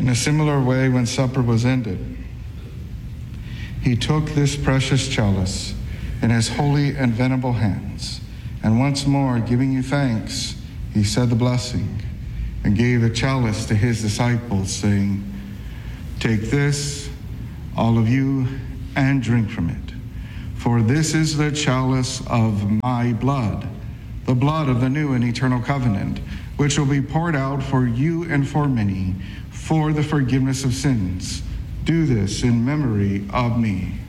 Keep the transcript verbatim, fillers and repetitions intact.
In a similar way, when supper was ended, he took this precious chalice in his holy and venerable hands, and once more, giving you thanks, he said the blessing and gave a chalice to his disciples, saying, "Take this, all of you, and drink from it. For this is the chalice of my blood, the blood of the new and eternal covenant, which will be poured out for you and for many for the forgiveness of sins. Do this in memory of me."